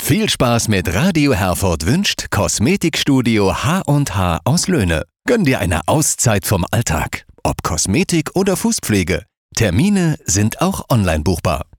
Viel Spaß mit Radio Herford wünscht Kosmetikstudio H&H aus Löhne. Gönn dir eine Auszeit vom Alltag. Ob Kosmetik oder Fußpflege. Termine sind auch online buchbar.